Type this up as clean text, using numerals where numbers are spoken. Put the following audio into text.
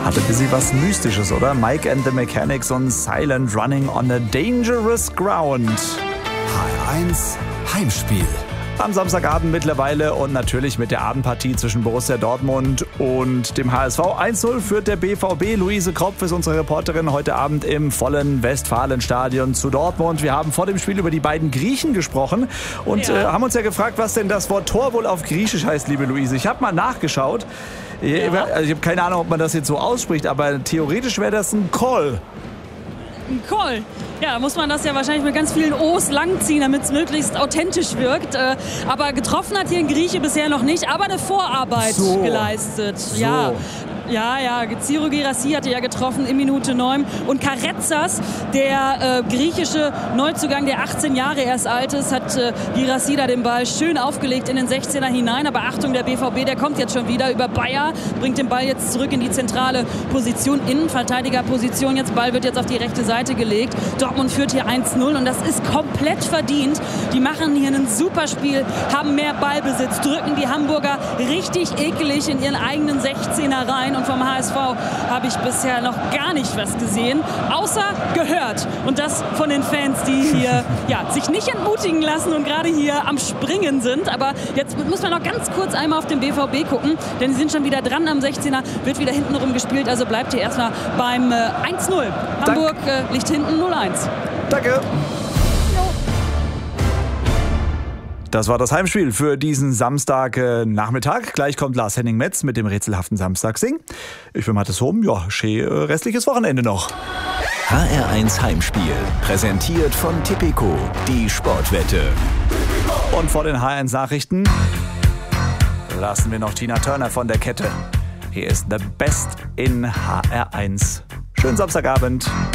Hatte ein bisschen was Mystisches, oder? Mike and the Mechanics und Silent Running on a Dangerous Ground. HR1 Heimspiel. Am Samstagabend mittlerweile und natürlich mit der Abendpartie zwischen Borussia Dortmund und dem HSV. 1-0 führt der BVB. Luise Kropf ist unsere Reporterin heute Abend im vollen Westfalenstadion zu Dortmund. Wir haben vor dem Spiel über die beiden Griechen gesprochen und haben uns ja gefragt, was denn das Wort Tor wohl auf Griechisch heißt, liebe Luise. Ich habe mal nachgeschaut. Ja. Also ich habe keine Ahnung, ob man das jetzt so ausspricht, aber theoretisch wäre das ein Call. Ein Call. Ja, muss man das ja wahrscheinlich mit ganz vielen O's langziehen, damit es möglichst authentisch wirkt. Aber getroffen hat hier ein Grieche bisher noch nicht, aber eine Vorarbeit geleistet. So. Ja, Ciro Guirassy hatte ja getroffen in Minute 9 und Karetzas, der griechische Neuzugang, der 18 Jahre erst alt ist, hat Guirassy da den Ball schön aufgelegt in den 16er hinein, aber Achtung, der BVB, der kommt jetzt schon wieder über Bayer, bringt den Ball jetzt zurück in die zentrale Position, Innenverteidigerposition, Ball wird jetzt auf die rechte Seite gelegt, Dortmund führt hier 1-0 und das ist komplett verdient, die machen hier ein super Spiel, haben mehr Ballbesitz, drücken die Hamburger richtig ekelig in ihren eigenen 16er rein. Und vom HSV habe ich bisher noch gar nicht was gesehen, außer gehört. Und das von den Fans, die hier sich nicht entmutigen lassen und gerade hier am Springen sind. Aber jetzt muss man noch ganz kurz einmal auf den BVB gucken, denn die sind schon wieder dran am 16er, wird wieder hintenrum gespielt. Also bleibt hier erstmal beim 1-0. Hamburg liegt hinten 0-1. Danke. Das war das Heimspiel für diesen Samstagnachmittag. Gleich kommt Lars Henning Metz mit dem rätselhaften Samstagssing. Ich bin Mathis Hohm. Ja, restliches Wochenende noch. HR1 Heimspiel. Präsentiert von Tipico, die Sportwette. Und vor den HR1 Nachrichten lassen wir noch Tina Turner von der Kette. Hier ist The Best in HR1. Schönen Samstagabend.